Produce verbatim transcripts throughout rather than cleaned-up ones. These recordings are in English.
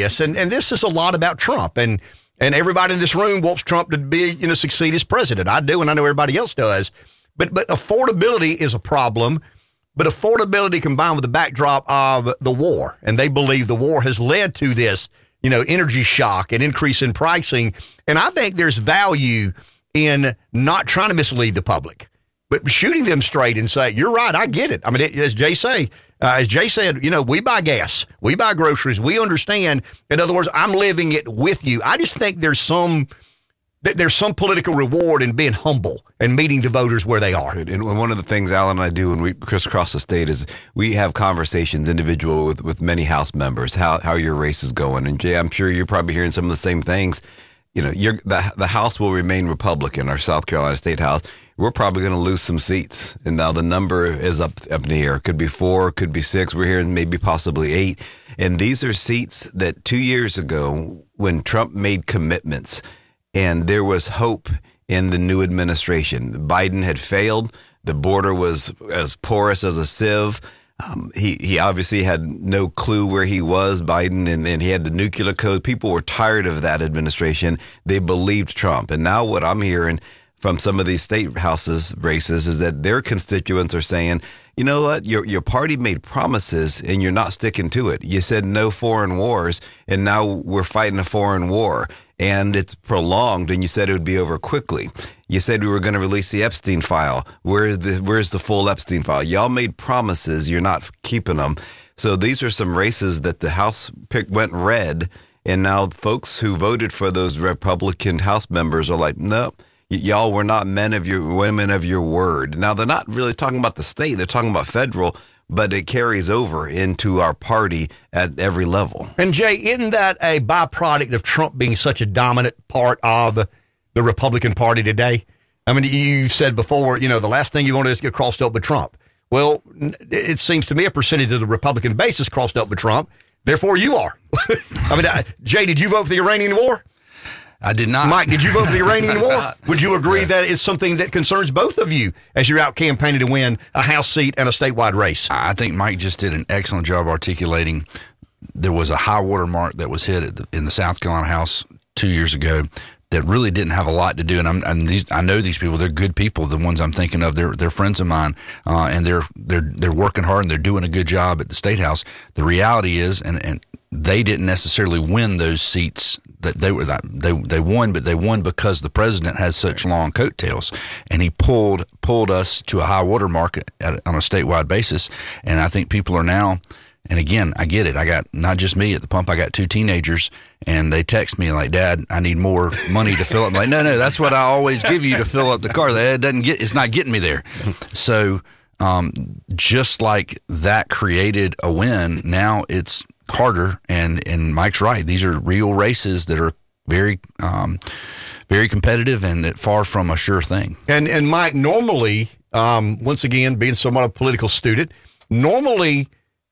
this, and, and this is a lot about Trump, and and everybody in this room wants Trump to be, you know, succeed as president. I do, and I know everybody else does. But but affordability is a problem. But affordability combined with the backdrop of the war, and they believe the war has led to this, you know, energy shock and increase in pricing. And I think there's value in not trying to mislead the public, but shooting them straight and say, you're right, I get it. I mean, it, as Jay say, uh, as Jay said, you know, we buy gas, we buy groceries, we understand. In other words, I'm living it with you. I just think there's some there's some political reward in being humble and meeting the voters where they are. And one of the things Alan and I do when we crisscross the state is we have conversations individual with, with many House members, how how your race is going. And Jay, I'm sure you're probably hearing some of the same things. You know, you're, the the House will remain Republican, our South Carolina State House. We're probably going to lose some seats. And now the number is up, up in the air. It could be four, could be six. We're hearing maybe possibly eight. And these are seats that two years ago, when Trump made commitments, and there was hope in the new administration. Biden had failed. The border was as porous as a sieve. Um, he, he obviously had no clue where he was, Biden, and, and he had the nuclear code. People were tired of that administration. They believed Trump. And now what I'm hearing from some of these state houses races is that their constituents are saying, you know what, your your party made promises and you're not sticking to it. You said no foreign wars, and now we're fighting a foreign war. And it's prolonged, and you said it would be over quickly. You said we were going to release the Epstein file. Where's the where's the full Epstein file? Y'all made promises. You're not keeping them. So these are some races that the House pick went red, and now folks who voted for those Republican House members are like, no, y- y'all were not men of your women of your word. Now they're not really talking about the state; they're talking about federal. But it carries over into our party at every level. And, Jay, isn't that a byproduct of Trump being such a dominant part of the Republican Party today? I mean, you said before, you know, the last thing you want to do is get crossed up with Trump. Well, it seems to me a percentage of the Republican base is crossed up with Trump. Therefore, you are. I mean, Jay, did you vote for the Iranian war? I did not. Mike, did you vote for the Iranian war? Would you agree yeah. that it's something that concerns both of you as you're out campaigning to win a House seat and a statewide race? I think Mike just did an excellent job articulating there was a high water mark that was hit at the, in the South Carolina House two years ago that really didn't have a lot to do. And, I'm, and these, I know these people; they're good people. The ones I'm thinking of, they're they're friends of mine, uh, and they're they're they're working hard and they're doing a good job at the State House. The reality is, and and they didn't necessarily win those seats. That they were they they won, but they won because the president has such long coattails, and he pulled pulled us to a high water mark at, on a statewide basis. And I think people are now. And again, I get it. I got not just me at the pump. I got two teenagers, and they text me like, "Dad, I need more money to fill up." I'm like, no, no, that's what I always give you to fill up the car. That doesn't get. It's not getting me there. So, um, just like that created a win, now it's harder. And and Mike's right. These are real races that are very, um, very competitive and that far from a sure thing. And and Mike, normally, um, once again, being somewhat of a political student, normally.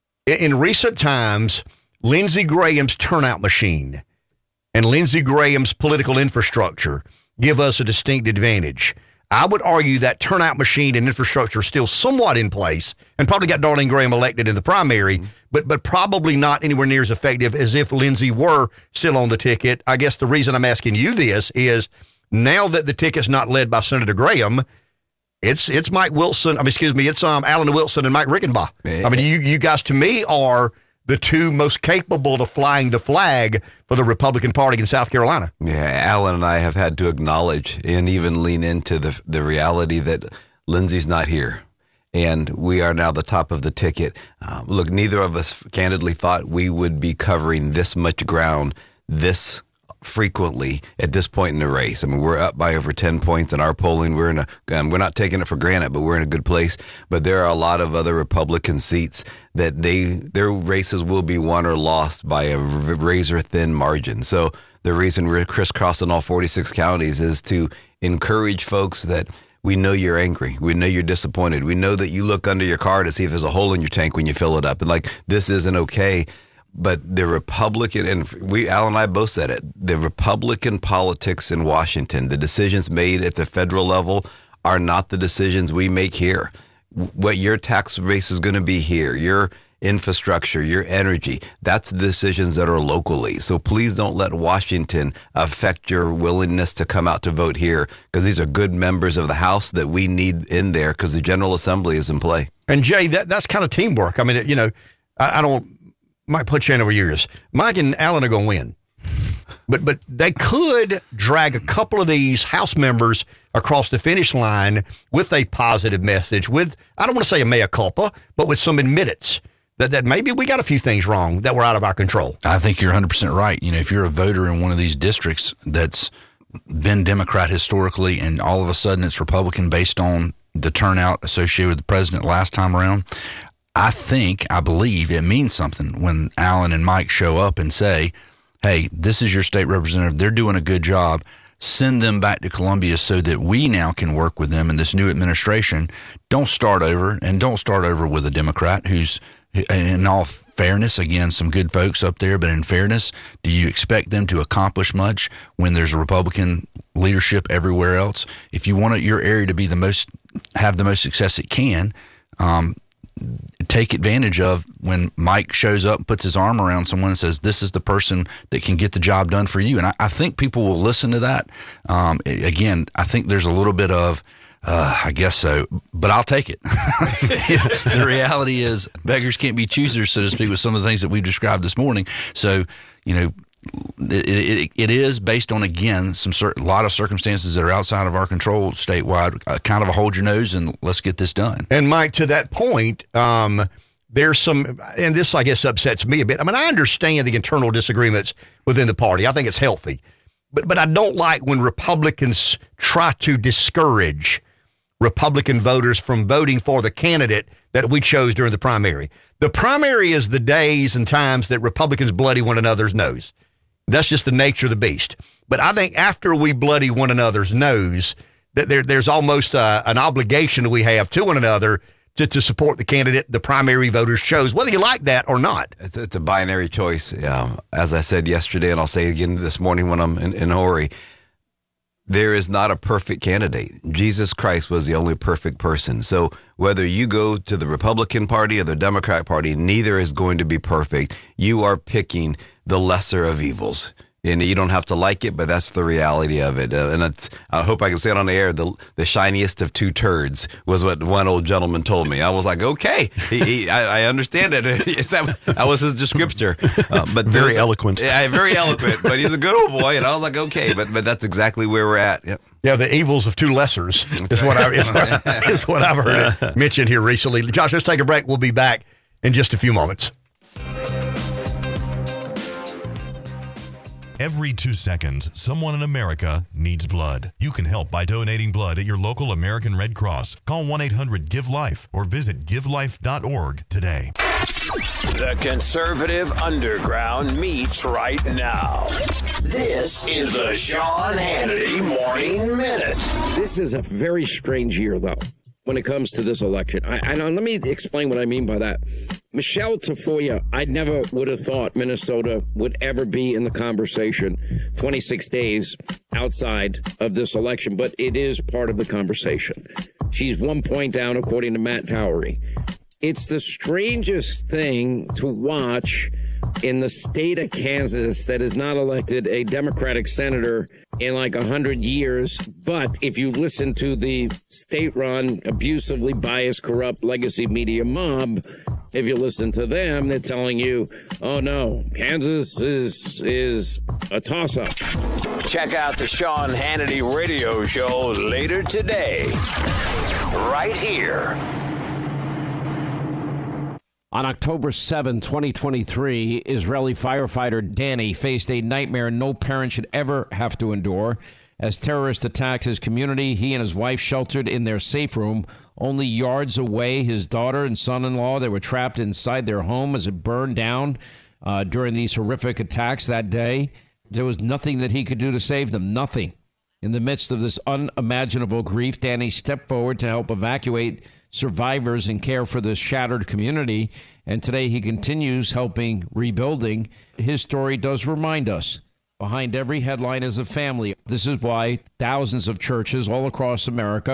In recent times, Lindsey Graham's turnout machine and Lindsey Graham's political infrastructure give us a distinct advantage. I would argue that turnout machine and infrastructure are still somewhat in place and probably got Darlene Graham elected in the primary, mm-hmm. but but probably not anywhere near as effective as if Lindsey were still on the ticket. I guess the reason I'm asking you this is now that the ticket's not led by Senator Graham, It's it's Mike Wilson. I mean, excuse me. It's um Alan Wilson and Mike Rickenbaugh. I mean, you you guys to me are the two most capable of flying the flag for the Republican Party in South Carolina. Yeah, Alan and I have had to acknowledge and even lean into the the reality that Lindsey's not here, and we are now the top of the ticket. Um, look, neither of us candidly thought we would be covering this much ground this frequently at this point in the race. I mean, we're up by over ten points in our polling. We're in a, um, we're not taking it for granted, but we're in a good place. But there are a lot of other Republican seats that they, their races will be won or lost by a razor thin margin. So the reason we're crisscrossing all forty-six counties is to encourage folks that we know you're angry. We know you're disappointed. We know that you look under your car to see if there's a hole in your tank when you fill it up. And like, this isn't okay. But the Republican, and we, Al and I both said it, the Republican politics in Washington, the decisions made at the federal level are not the decisions we make here. What your tax base is going to be here, your infrastructure, your energy. That's the decisions that are locally. So please don't let Washington affect your willingness to come out to vote here, because these are good members of the House that we need in there because the General Assembly is in play. And Jay, that, that's kind of teamwork. I mean, you know, I, I don't, might put you in over years. Mike and Alan are going to win. But but they could drag a couple of these House members across the finish line with a positive message, with, I don't want to say a mea culpa, but with some admittance that, that maybe we got a few things wrong that were out of our control. I think you're one hundred percent right. You know, if you're a voter in one of these districts that's been Democrat historically and all of a sudden it's Republican based on the turnout associated with the president last time around, I think, I believe it means something when Alan and Mike show up and say, hey, this is your state representative. They're doing a good job. Send them back to Columbia so that we now can work with them in this new administration. Don't start over, and don't start over with a Democrat who's, in all fairness, again, some good folks up there, but in fairness, do you expect them to accomplish much when there's a Republican leadership everywhere else? If you want your area to be the most, have the most success it can, um, take advantage of when Mike shows up and puts his arm around someone and says, this is the person that can get the job done for you. And I, I think people will listen to that. Um, again, I think there's a little bit of, uh, I guess so, but I'll take it. The reality is beggars can't be choosers, so to speak, with some of the things that we've described this morning. So, you know, It, it, it is based on, again, some certain, a lot of circumstances that are outside of our control statewide, uh, kind of a hold your nose and let's get this done. And Mike, to that point, um, there's some, and this I guess upsets me a bit. I mean, I understand the internal disagreements within the party. I think it's healthy, but but I don't like when Republicans try to discourage Republican voters from voting for the candidate that we chose during the primary. The primary is the days and times that Republicans bloody one another's nose. That's just the nature of the beast. But I think after we bloody one another's nose, that there, there's almost a, an obligation we have to one another to, to support the candidate the primary voters chose, whether you like that or not. It's, it's a binary choice. Um, as I said yesterday, and I'll say it again this morning when I'm in, in Horry, there is not a perfect candidate. Jesus Christ was the only perfect person. So whether you go to the Republican Party or the Democrat Party, neither is going to be perfect. You are picking the lesser of evils. And you don't have to like it, but that's the reality of it. Uh, and it's, I hope I can say it on the air, the the shiniest of two turds was what one old gentleman told me. I was like, okay, he, he, I, I understand it. that, that was his descriptor. Uh, but very eloquent. Yeah, very eloquent, but he's a good old boy. And I was like, okay, but but that's exactly where we're at. Yep. Yeah, the evils of two lessers is what, I, is, what, is what I've heard it mentioned here recently. Josh, let's take a break. We'll be back in just a few moments. Every two seconds, someone in America needs blood. You can help by donating blood at your local American Red Cross. Call one eight hundred give life or visit give life dot org today. The conservative underground meets right now. This is the Sean Hannity Morning Minute. This is a very strange year, though, when it comes to this election. I, I let me explain what I mean by that. Michelle Tafoya, I never would have thought Minnesota would ever be in the conversation twenty-six days outside of this election, but it is part of the conversation. She's one point down, according to Matt Towery. It's the strangest thing to watch in the state of Kansas that has not elected a Democratic senator in like a hundred years. But if you listen to the state-run, abusively biased, corrupt legacy media mob, if you listen to them, they're telling you, oh no, Kansas is is a toss-up. Check out the Sean Hannity radio show later today, right here. On October seventh, twenty twenty-three, Israeli firefighter Danny faced a nightmare no parent should ever have to endure. As terrorists attacked his community, he and his wife sheltered in their safe room. Only yards away, his daughter and son-in-law, they were trapped inside their home as it burned down uh, during these horrific attacks that day. There was nothing that he could do to save them, nothing. In the midst of this unimaginable grief, Danny stepped forward to help evacuate survivors and care for this shattered community. And today he continues helping rebuilding. His story does remind us, behind every headline is a family. This is why thousands of churches all across America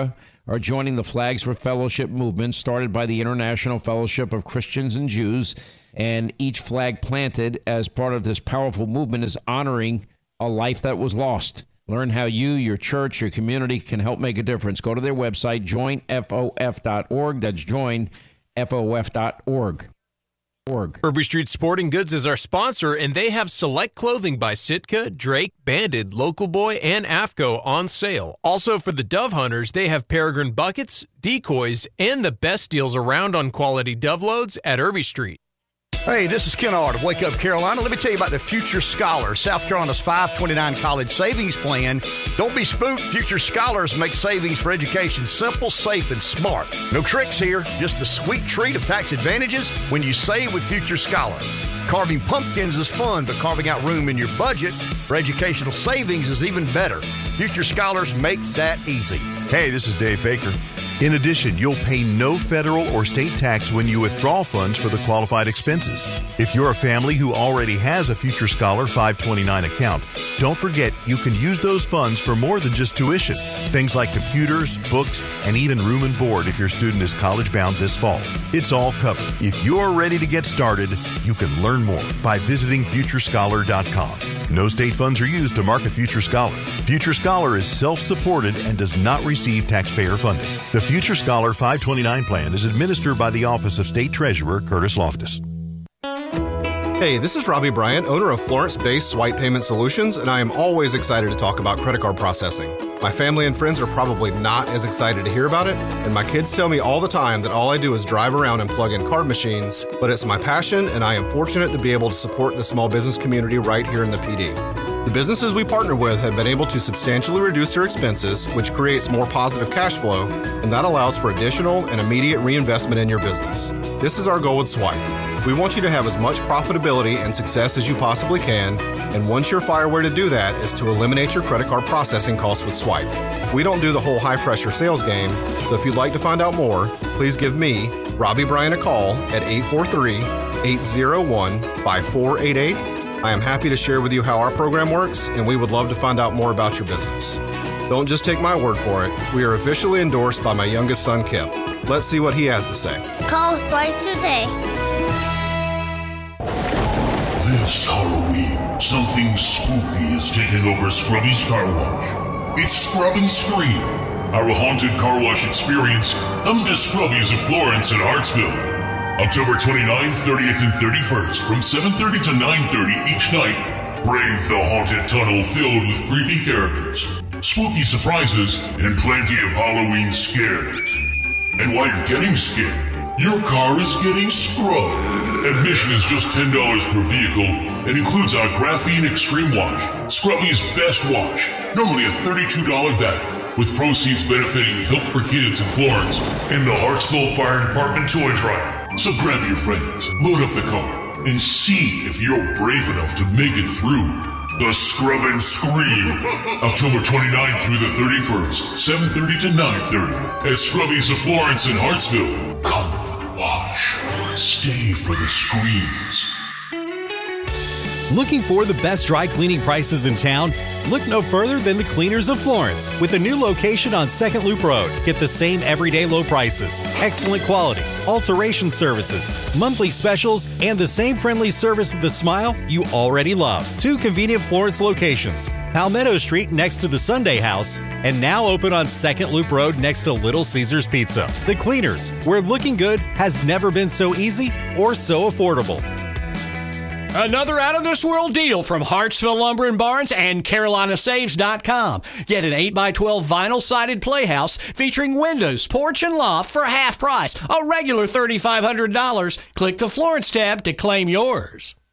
are joining the Flags for Fellowship movement started by the International Fellowship of Christians and Jews. And each flag planted as part of this powerful movement is honoring a life that was lost. Learn how you, your church, your community can help make a difference. Go to their website, join F O F dot org. That's join F O F dot org. Org. Irby Street Sporting Goods is our sponsor, and they have select clothing by Sitka, Drake, Banded, Local Boy, and AFCO on sale. Also for the dove hunters, they have Peregrine buckets, decoys, and the best deals around on quality dove loads at Irby Street. Hey, this is Ken Ard of Wake Up Carolina. Let me tell you about the Future Scholar, South Carolina's five twenty-nine college savings plan. Don't be spooked. Future Scholars make savings for education simple, safe, and smart. No tricks here, just the sweet treat of tax advantages when you save with Future Scholar. Carving pumpkins is fun, but carving out room in your budget for educational savings is even better. Future Scholars makes that easy. Hey, this is Dave Baker. In addition, you'll pay no federal or state tax when you withdraw funds for the qualified expenses. If you're a family who already has a Future Scholar five twenty-nine account, don't forget you can use those funds for more than just tuition. Things like computers, books, and even room and board if your student is college-bound this fall. It's all covered. If you're ready to get started, you can learn more by visiting future scholar dot com. No state funds are used to market Future Scholar. Future Scholar is self-supported and does not receive taxpayer funding. The Future Scholar five twenty-nine plan is administered by the Office of State Treasurer Curtis Loftus. Hey, this is Robbie Bryant, owner of Florence-based Swipe Payment Solutions, and I am always excited to talk about credit card processing. My family and friends are probably not as excited to hear about it, and my kids tell me all the time that all I do is drive around and plug in card machines, but it's my passion, and I am fortunate to be able to support the small business community right here in the P D. The businesses we partner with have been able to substantially reduce their expenses, which creates more positive cash flow, and that allows for additional and immediate reinvestment in your business. This is our goal with Swipe. We want you to have as much profitability and success as you possibly can, and one surefire way to do that is to eliminate your credit card processing costs with Swipe. We don't do the whole high-pressure sales game, so if you'd like to find out more, please give me, Robbie Bryant, a call at eight four three, eight zero one, five four eight eight. I am happy to share with you how our program works, and we would love to find out more about your business. Don't just take my word for it. We are officially endorsed by my youngest son, Kip. Let's see what he has to say. Call Swipe today. This Halloween, something spooky is taking over Scrubby's Car Wash. It's Scrub and Scream, our haunted car wash experience. Come to Scrubby's of Florence and Hartsville. October twenty-ninth, thirtieth, and thirty-first from seven thirty to nine thirty each night. Brave the haunted tunnel filled with creepy characters, spooky surprises, and plenty of Halloween scares. And while you're getting scared, your car is getting scrubbed. Admission is just ten dollars per vehicle and includes our Graphene Extreme Wash, Scrubby's Best Wash, normally a thirty-two dollars value, with proceeds benefiting Help for Kids in Florence and the Hartsville Fire Department Toy Drive. So grab your friends, load up the car, and see if you're brave enough to make it through the Scrub and Scream. October twenty-ninth through the thirty-first, seven thirty to nine thirty at Scrubby's of Florence and Hartsville. Come for the wash. Stay for the screams. Looking for the best dry cleaning prices in town? Look no further than the Cleaners of Florence. With a new location on Second Loop Road, get the same everyday low prices, excellent quality, alteration services, monthly specials, and the same friendly service with a smile you already love. Two convenient Florence locations, Palmetto Street next to the Sunday House, and now open on Second Loop Road next to Little Caesars Pizza. The Cleaners, where looking good has never been so easy or so affordable. Another out-of-this-world deal from Hartsville Lumber and Barns and Carolina Saves dot com. Get an eight by twelve vinyl-sided playhouse featuring windows, porch, and loft for half price, a regular three thousand five hundred dollars. Click the Florence tab to claim yours.